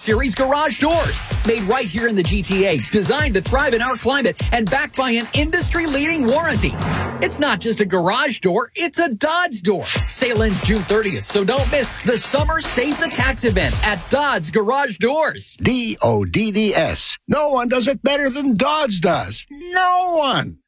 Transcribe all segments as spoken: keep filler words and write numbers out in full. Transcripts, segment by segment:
Series garage doors. Made right here in the G T A, designed to thrive in our climate, and backed by an industry-leading warranty. It's not just a garage door, it's a Dodds door. Sale ends June thirtieth, so don't miss the Summer Save the Tax event at Dodds Garage Doors. D O D D S. No one does it better than Dodds does. No one.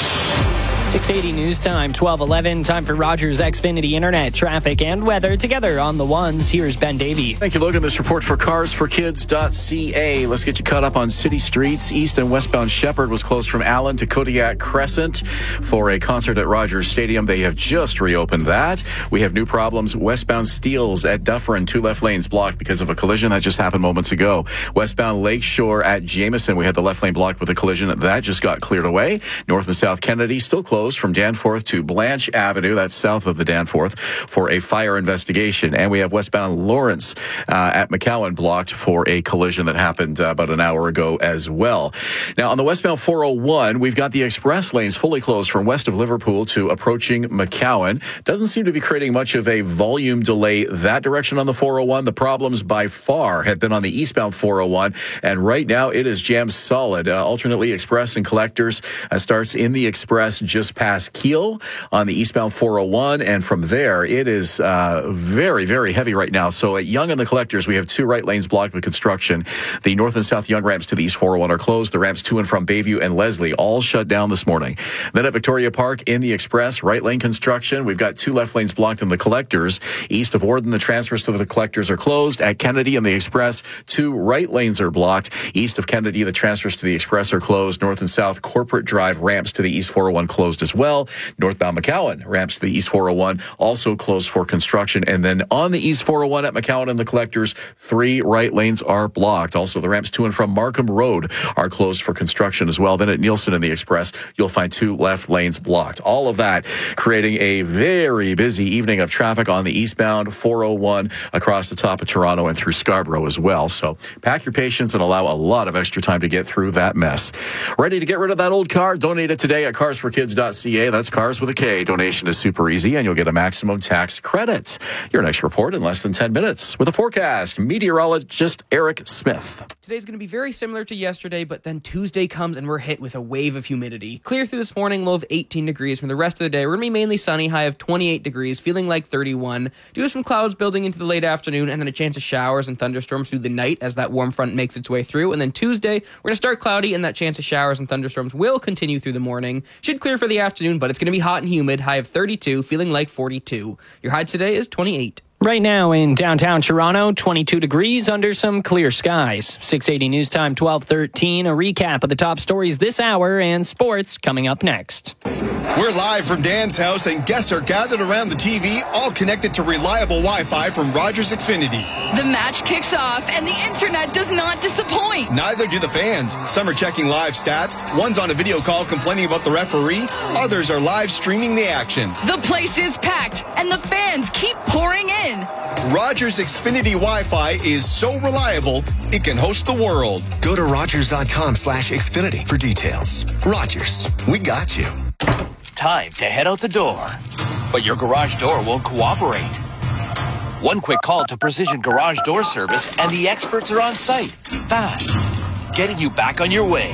six eighty News Time, twelve eleven. Time for Rogers Xfinity Internet, traffic, and weather together on the ones. Here's Ben Davey. Thank you, Logan. This report for cars for kids dot c a. Let's get you caught up on city streets. East and westbound Shepherd was closed from Allen to Kodiak Crescent for a concert at Rogers Stadium. They have just reopened that. We have new problems. Westbound Steeles at Dufferin, two left lanes blocked because of a collision that just happened moments ago. Westbound Lakeshore at Jameson, we had the left lane blocked with a collision. That just got cleared away. North and South Kennedy still closed from Danforth to Blanche Avenue, that's south of the Danforth, for a fire investigation. And we have westbound Lawrence uh, at McCowan blocked for a collision that happened uh, about an hour ago as well. Now, on the westbound four oh one, we've got the express lanes fully closed from west of Liverpool to approaching McCowan. Doesn't seem to be creating much of a volume delay that direction on the four oh one. The problems by far have been on the eastbound four oh one, and right now it is jammed solid. Uh, alternately, express and collectors uh, starts in the express just past Kiel on the eastbound four oh one, and from there it is uh, very, very heavy right now. So at Yonge and the collectors, we have two right lanes blocked with construction. The north and south Yonge ramps to the east four oh one are closed. The ramps to and from Bayview and Leslie all shut down this morning. Then at Victoria Park in the express, right lane construction. We've got two left lanes blocked in the collectors. East of Warden, the transfers to the collectors are closed. At Kennedy and the express, two right lanes are blocked. East of Kennedy, the transfers to the express are closed. North and south Corporate Drive ramps to the east four oh one closed as well. Northbound McCowan ramps to the east four oh one also closed for construction. And then on the east four oh one at McCowan and the collectors, three right lanes are blocked. Also, the ramps to and from Markham Road are closed for construction as well. Then at Nielsen and the express, you'll find two left lanes blocked. All of that creating a very busy evening of traffic on the eastbound four oh one across the top of Toronto and through Scarborough as well. So pack your patience and allow a lot of extra time to get through that mess. Ready to get rid of that old car? Donate it today at cars for kids dot c a. That's Cars with a K. Donation is super easy, and you'll get a maximum tax credit. Your next report in less than ten minutes with a forecast. Meteorologist Eric Smith. Today's going to be very similar to yesterday, but then Tuesday comes and we're hit with a wave of humidity. Clear through this morning, low of eighteen degrees. For the rest of the day, we're going to be mainly sunny, high of twenty-eight degrees, feeling like thirty-one. Do have some clouds building into the late afternoon, and then a chance of showers and thunderstorms through the night as that warm front makes its way through. And then Tuesday, we're going to start cloudy, and that chance of showers and thunderstorms will continue through the morning. Should clear for the afternoon, but it's going to be hot and humid, high of thirty-two, feeling like forty-two. Your high today is twenty-eight. Right now in downtown Toronto, twenty-two degrees under some clear skies. six eighty News Time, twelve thirteen. A recap of the top stories this hour and sports coming up next. We're live from Dan's house, and guests are gathered around the T V, all connected to reliable Wi-Fi from Rogers Xfinity. The match kicks off, and the internet does not disappoint. Neither do the fans. Some are checking live stats. One's on a video call complaining about the referee. Others are live streaming the action. The place is packed, and the fans keep pouring in. Rogers Xfinity Wi-Fi is so reliable, it can host the world. Go to rogers.com slash Xfinity for details. Rogers, we got you. Time to head out the door, but your garage door won't cooperate. One quick call to Precision Garage Door Service and the experts are on site, fast, getting you back on your way.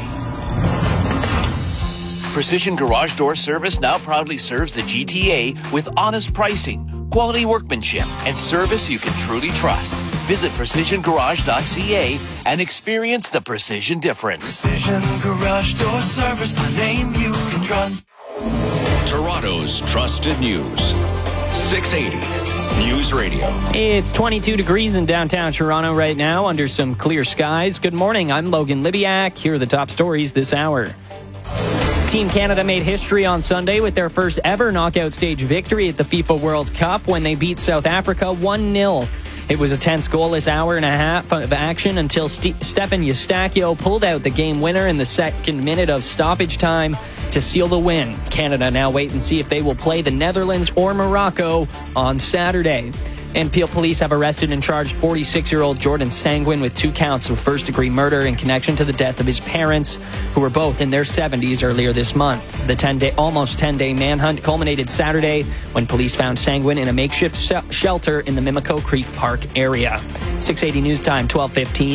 Precision Garage Door Service now proudly serves the G T A with honest pricing, quality workmanship, and service you can truly trust. Visit precision garage dot c a and experience the precision difference. Precision Garage Door Service, a name you can trust. Toronto's trusted news. six eighty News Radio. It's twenty-two degrees in downtown Toronto right now under some clear skies. Good morning. I'm Logan Libiak. Here are the top stories this hour. Team Canada made history on Sunday with their first ever knockout stage victory at the FIFA World Cup when they beat South Africa one nil. It was a tense goalless hour and a half of action until St- Stefan Eustáquio pulled out the game winner in the second minute of stoppage time to seal the win. Canada now wait and see if they will play the Netherlands or Morocco on Saturday. And Peel police have arrested and charged forty-six-year-old Jordan Sanguin with two counts of first-degree murder in connection to the death of his parents, who were both in their seventies earlier this month. The ten-day, almost ten-day manhunt culminated Saturday when police found Sanguin in a makeshift sh- shelter in the Mimico Creek Park area. six eighty News Time, twelve fifteen.